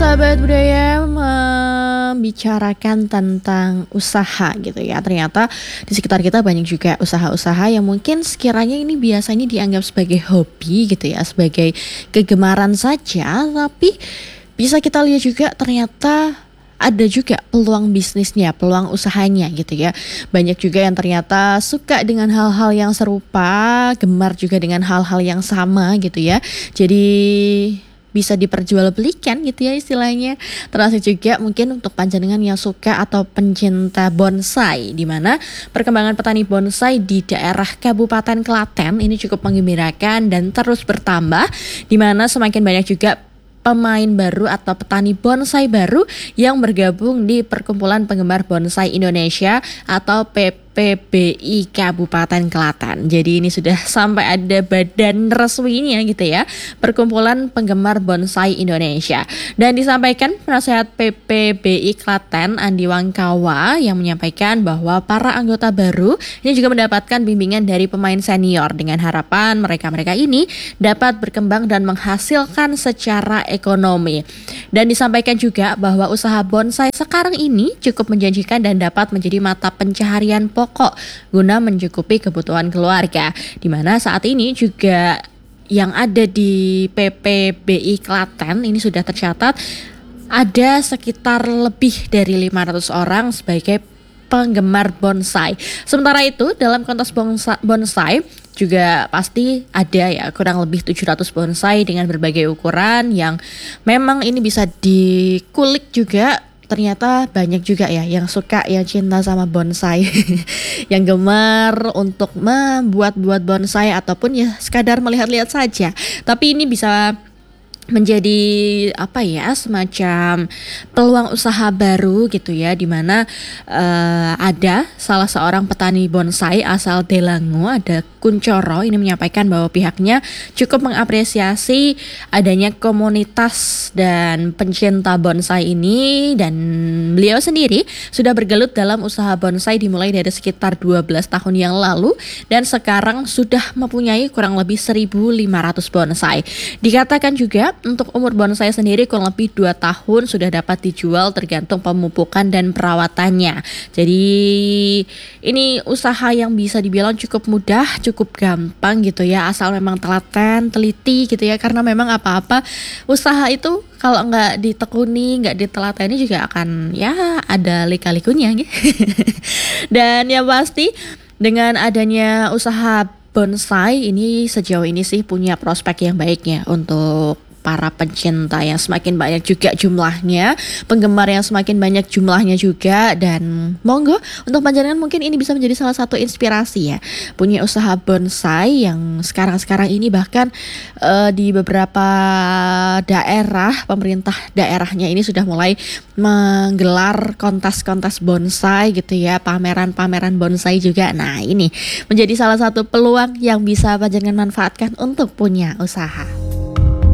Sahabat budaya membicarakan tentang usaha gitu ya. Ternyata di sekitar kita banyak juga usaha-usaha yang mungkin sekiranya ini biasanya dianggap sebagai hobi gitu ya, sebagai kegemaran saja, tapi bisa kita lihat juga ternyata ada juga peluang bisnisnya, peluang usahanya gitu ya. Banyak juga yang ternyata suka dengan hal-hal yang serupa, gemar juga dengan hal-hal yang sama gitu ya. Jadi bisa diperjualbelikan gitu ya istilahnya. Termasuk juga mungkin untuk panjenengan yang suka atau pencinta bonsai, di mana perkembangan petani bonsai di daerah Kabupaten Klaten ini cukup menggembirakan dan terus bertambah, di mana semakin banyak juga pemain baru atau petani bonsai baru yang bergabung di Perkumpulan Penggemar Bonsai Indonesia atau PPBI Kabupaten Klaten. Jadi ini sudah sampai ada badan resminya gitu ya, Perkumpulan Penggemar Bonsai Indonesia. Dan disampaikan penasehat PPBI Klaten Andi Wangkawa yang menyampaikan bahwa para anggota baru ini juga mendapatkan bimbingan dari pemain senior dengan harapan mereka-mereka ini dapat berkembang dan menghasilkan secara ekonomi. Dan disampaikan juga bahwa usaha bonsai sekarang ini cukup menjanjikan dan dapat menjadi mata pencaharian pokok guna mencukupi kebutuhan keluarga. Di mana saat ini juga yang ada di PPBI Klaten ini sudah tercatat ada sekitar lebih dari 500 orang sebagai penggemar bonsai. Sementara itu dalam kontes bonsai juga pasti ada ya kurang lebih 700 bonsai dengan berbagai ukuran yang memang ini bisa dikulik juga. Ternyata banyak juga ya yang suka, yang cinta sama bonsai yang gemar untuk membuat bonsai ataupun ya sekadar melihat-lihat saja. Tapi ini bisa menjadi semacam peluang usaha baru gitu ya, dimana ada salah seorang petani bonsai asal Delango, ada Kuncoro, ini menyampaikan bahwa pihaknya cukup mengapresiasi adanya komunitas dan pencinta bonsai ini, dan beliau sendiri sudah bergelut dalam usaha bonsai dimulai dari sekitar 12 tahun yang lalu dan sekarang sudah mempunyai kurang lebih 1.500 bonsai. Dikatakan juga untuk umur bonsai sendiri kurang lebih 2 tahun sudah dapat dijual tergantung pemupukan dan perawatannya. Jadi ini usaha yang bisa dibilang cukup mudah, cukup gampang gitu ya, asal memang telaten, teliti gitu ya, karena memang apa-apa usaha itu kalau nggak ditekuni, nggak ditelateni juga akan ya ada lika-likunya gitu. Dan yang pasti dengan adanya usaha bonsai ini sejauh ini sih punya prospek yang baiknya untuk para pencinta yang semakin banyak juga jumlahnya, penggemar yang semakin banyak jumlahnya juga. Dan monggo untuk panjenengan mungkin ini bisa menjadi salah satu inspirasi ya, punya usaha bonsai yang sekarang ini bahkan di beberapa daerah, pemerintah daerahnya ini sudah mulai menggelar kontes-kontes bonsai gitu ya, pameran-pameran bonsai juga. Nah ini menjadi salah satu peluang yang bisa panjenengan manfaatkan untuk punya usaha.